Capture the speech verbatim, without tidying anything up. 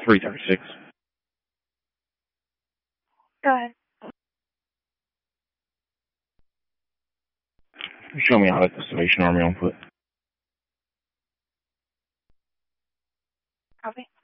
three thirty-six. Go ahead. Show me out at the Salvation Army on foot. Copy.